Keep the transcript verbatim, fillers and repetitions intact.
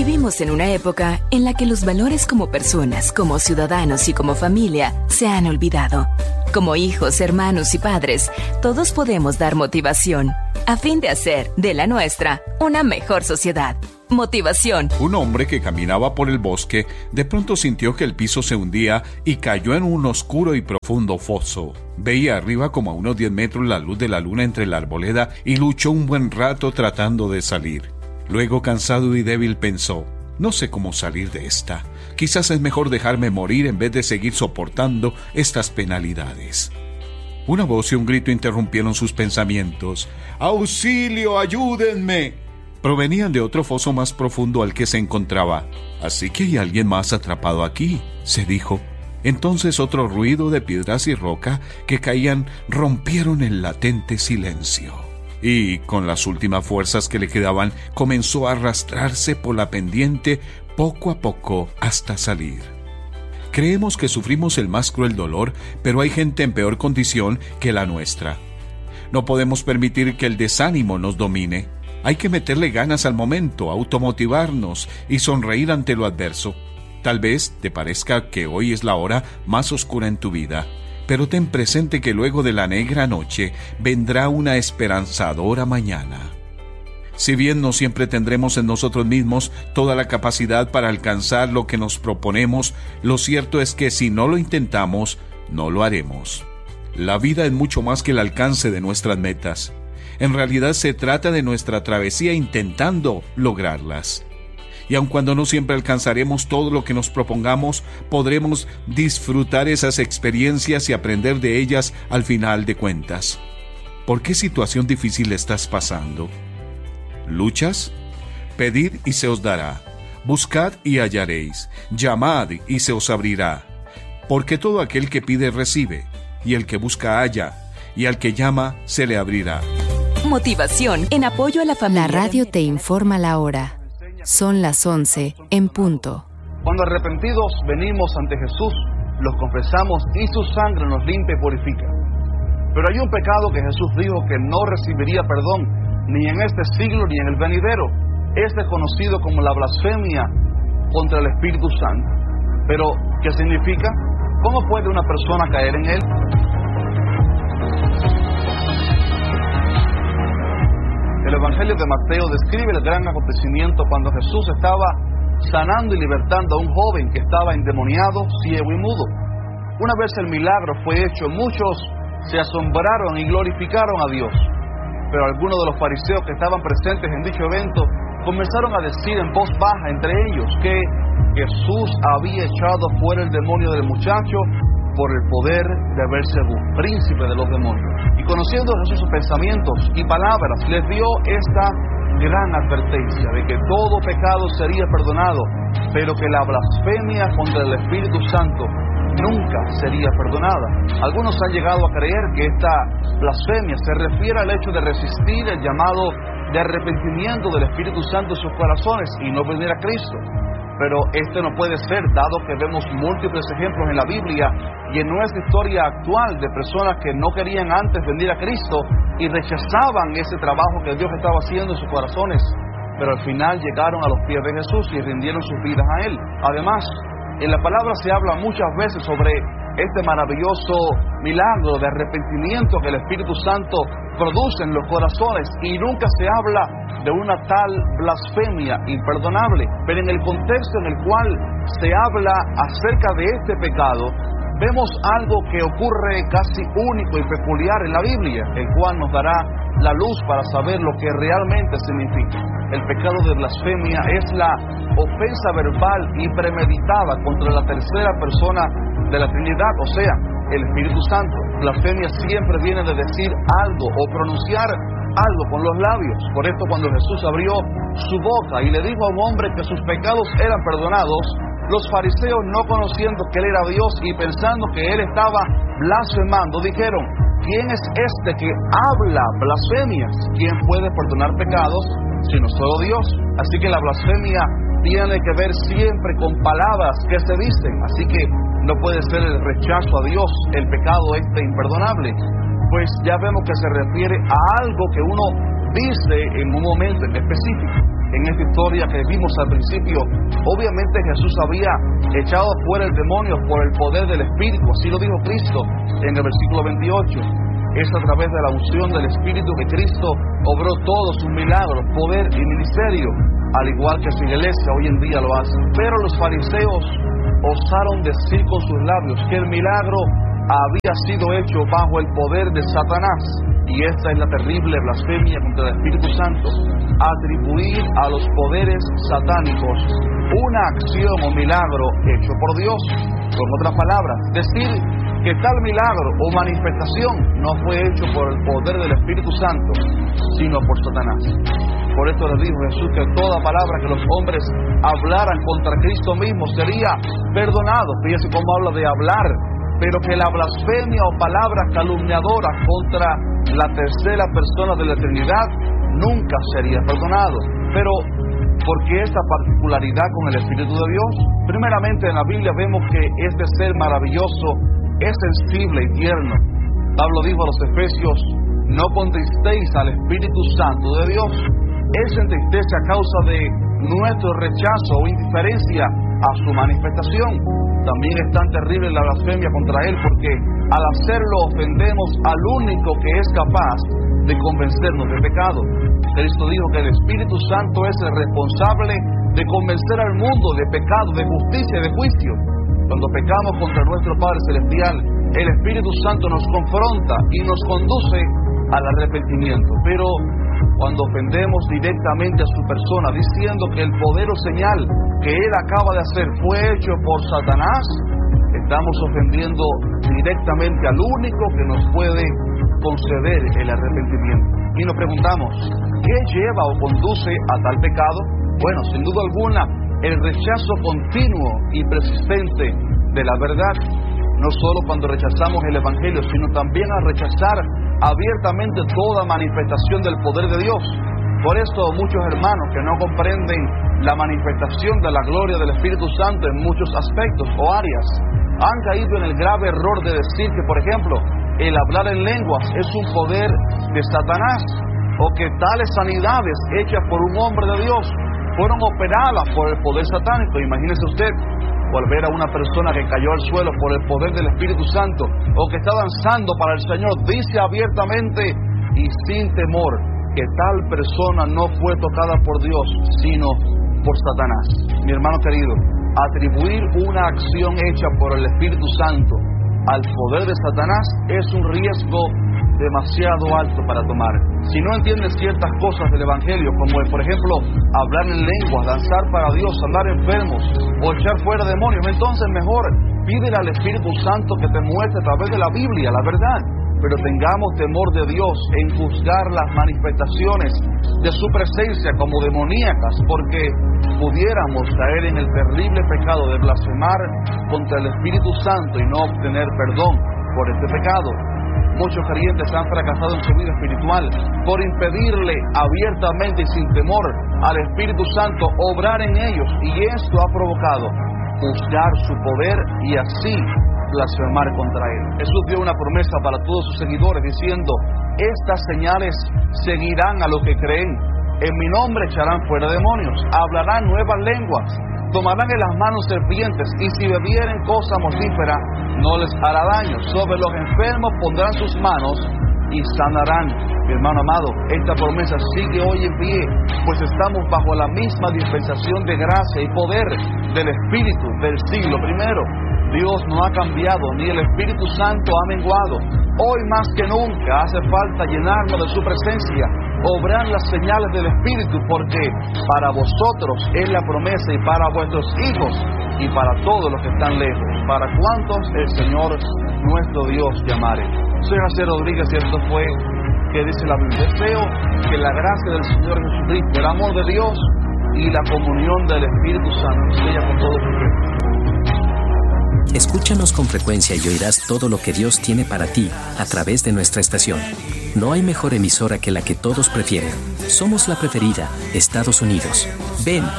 Vivimos en una época en la que los valores como personas, como ciudadanos y como familia se han olvidado. Como hijos, hermanos y padres, todos podemos dar motivación a fin de hacer de la nuestra una mejor sociedad. Motivación. Un hombre que caminaba por el bosque de pronto sintió que el piso se hundía y cayó en un oscuro y profundo foso. Veía arriba como a unos diez metros la luz de la luna entre la arboleda y luchó un buen rato tratando de salir. Luego, cansado y débil, pensó: no sé cómo salir de esta. Quizás es mejor dejarme morir en vez de seguir soportando estas penalidades. Una voz y un grito interrumpieron sus pensamientos. ¡Auxilio, ayúdenme! Provenían de otro foso más profundo al que se encontraba. Así que hay alguien más atrapado aquí, se dijo. Entonces otro ruido de piedras y roca que caían rompieron el latente silencio. Y, con las últimas fuerzas que le quedaban, comenzó a arrastrarse por la pendiente poco a poco hasta salir. Creemos que sufrimos el más cruel dolor, pero hay gente en peor condición que la nuestra. No podemos permitir que el desánimo nos domine. Hay que meterle ganas al momento, automotivarnos y sonreír ante lo adverso. Tal vez te parezca que hoy es la hora más oscura en tu vida, pero ten presente que luego de la negra noche vendrá una esperanzadora mañana. Si bien no siempre tendremos en nosotros mismos toda la capacidad para alcanzar lo que nos proponemos, lo cierto es que si no lo intentamos, no lo haremos. La vida es mucho más que el alcance de nuestras metas. En realidad se trata de nuestra travesía intentando lograrlas. Y aun cuando no siempre alcanzaremos todo lo que nos propongamos, podremos disfrutar esas experiencias y aprender de ellas al final de cuentas. ¿Por qué situación difícil estás pasando? ¿Luchas? Pedid y se os dará. Buscad y hallaréis. Llamad y se os abrirá. Porque todo aquel que pide recibe, y el que busca halla, y al que llama se le abrirá. Motivación en apoyo a la familia. La radio te informa la hora. Son las once en punto. Cuando arrepentidos venimos ante Jesús, los confesamos y su sangre nos limpia y purifica. Pero hay un pecado que Jesús dijo que no recibiría perdón, ni en este siglo ni en el venidero. Este es conocido como la blasfemia contra el Espíritu Santo. Pero, ¿qué significa? ¿Cómo puede una persona caer en él? El Evangelio de Mateo describe el gran acontecimiento cuando Jesús estaba sanando y libertando a un joven que estaba endemoniado, ciego y mudo. Una vez el milagro fue hecho, muchos se asombraron y glorificaron a Dios. Pero algunos de los fariseos que estaban presentes en dicho evento comenzaron a decir en voz baja entre ellos que Jesús había echado fuera el demonio del muchacho por el poder de Beelzebú, príncipe de los demonios. Y conociendo Jesús sus pensamientos y palabras, les dio esta gran advertencia de que todo pecado sería perdonado, pero que la blasfemia contra el Espíritu Santo nunca sería perdonada. Algunos han llegado a creer que esta blasfemia se refiere al hecho de resistir el llamado de arrepentimiento del Espíritu Santo en sus corazones y no venir a Cristo. Pero esto no puede ser, dado que vemos múltiples ejemplos en la Biblia y en nuestra historia actual de personas que no querían antes venir a Cristo y rechazaban ese trabajo que Dios estaba haciendo en sus corazones, pero al final llegaron a los pies de Jesús y rindieron sus vidas a Él. Además, en la palabra se habla muchas veces sobre este maravilloso milagro de arrepentimiento que el Espíritu Santo produce en los corazones, y nunca se habla de una tal blasfemia imperdonable. Pero en el contexto en el cual se habla acerca de este pecado, vemos algo que ocurre casi único y peculiar en la Biblia, el cual nos dará la luz para saber lo que realmente significa. El pecado de blasfemia es la ofensa verbal y premeditada contra la tercera persona de la Trinidad, o sea, el Espíritu Santo. Blasfemia siempre viene de decir algo o pronunciar algo con los labios. Por esto, cuando Jesús abrió su boca y le dijo a un hombre que sus pecados eran perdonados, los fariseos, no conociendo que él era Dios y pensando que él estaba blasfemando, dijeron: ¿quién es este que habla blasfemias? ¿Quién puede perdonar pecados sino solo Dios? Así que la blasfemia tiene que ver siempre con palabras que se dicen. Así que no puede ser el rechazo a Dios el pecado este imperdonable, pues ya vemos que se refiere a algo que uno dice en un momento en específico. en esta historia que vimos al principio, obviamente Jesús había echado fuera el demonio por el poder del Espíritu, así lo dijo Cristo en el versículo veintiocho. Es a través de la unción del Espíritu que Cristo obró todos sus milagros, poder y ministerio, al igual que su iglesia hoy en día lo hace. Pero los fariseos osaron decir con sus labios que el milagro había sido hecho bajo el poder de Satanás. Y esta es la terrible blasfemia contra el Espíritu Santo: atribuir a los poderes satánicos una acción o milagro hecho por Dios. Con otras palabras, decir que tal milagro o manifestación no fue hecho por el poder del Espíritu Santo, sino por Satanás. Por esto le dijo Jesús que toda palabra que los hombres hablaran contra Cristo mismo sería perdonado. Fíjese cómo habla de hablar, pero que la blasfemia o palabras calumniadoras contra la tercera persona de la Trinidad nunca sería perdonado. Pero, ¿por qué esta particularidad con el Espíritu de Dios? Primeramente, en la Biblia vemos que este ser maravilloso es sensible y tierno. Pablo dijo a los Efesios: no contristeis al Espíritu Santo de Dios. Él se entristece a causa de nuestro rechazo o indiferencia a su manifestación. También es tan terrible la blasfemia contra Él porque al hacerlo ofendemos al único que es capaz de convencernos de pecado. Cristo dijo que el Espíritu Santo es el responsable de convencer al mundo de pecado, de justicia y de juicio. Cuando pecamos contra nuestro Padre Celestial, el Espíritu Santo nos confronta y nos conduce al arrepentimiento. Pero cuando ofendemos directamente a su persona, diciendo que el poder o señal que Él acaba de hacer fue hecho por Satanás, estamos ofendiendo directamente al único que nos puede conceder el arrepentimiento. Y nos preguntamos, ¿qué lleva o conduce a tal pecado? Bueno, sin duda alguna, el rechazo continuo y persistente de la verdad. No solo cuando rechazamos el Evangelio, sino también al rechazar abiertamente toda manifestación del poder de Dios. Por esto muchos hermanos que no comprenden la manifestación de la gloria del Espíritu Santo en muchos aspectos o áreas, han caído en el grave error de decir que, por ejemplo, el hablar en lenguas es un poder de Satanás, o que tales sanidades hechas por un hombre de Dios fueron operadas por el poder satánico. Imagínese usted volver a una persona que cayó al suelo por el poder del Espíritu Santo, o que está danzando para el Señor, dice abiertamente y sin temor que tal persona no fue tocada por Dios, sino por Satanás. Mi hermano querido, atribuir una acción hecha por el Espíritu Santo al poder de Satanás es un riesgo demasiado alto para tomar. Si no entiendes ciertas cosas del Evangelio, como por ejemplo hablar en lenguas, danzar para Dios, andar enfermos o echar fuera demonios, entonces mejor pídele al Espíritu Santo que te muestre a través de la Biblia la verdad. Pero tengamos temor de Dios en juzgar las manifestaciones de su presencia como demoníacas, porque pudiéramos caer en el terrible pecado de blasfemar contra el Espíritu Santo y no obtener perdón por este pecado. Muchos creyentes han fracasado en su vida espiritual por impedirle abiertamente y sin temor al Espíritu Santo obrar en ellos, y esto ha provocado juzgar su poder y así blasfemar contra Él. Jesús dio una promesa para todos sus seguidores diciendo: estas señales seguirán a los que creen. En mi nombre echarán fuera demonios, hablarán nuevas lenguas, tomarán en las manos serpientes, y si bebieren cosa mortífera no les hará daño. Sobre los enfermos pondrán sus manos y sanarán. Mi hermano amado, esta promesa sigue hoy en pie, pues estamos bajo la misma dispensación de gracia y poder del Espíritu del siglo primero. Dios no ha cambiado, ni el Espíritu Santo ha menguado. Hoy más que nunca hace falta llenarnos de su presencia, obrar las señales del Espíritu, porque para vosotros es la promesa, y para vuestros hijos, y para todos los que están lejos, para cuantos el Señor nuestro Dios llamare. Soy José Rodríguez y esto fue que dice la Biblia. Deseo que la gracia del Señor Jesucristo, el amor de Dios y la comunión del Espíritu Santo sea con todos ustedes. Escúchanos con frecuencia y oirás todo lo que Dios tiene para ti a través de nuestra estación. No hay mejor emisora que la que todos prefieren. Somos la preferida, Estados Unidos. Ven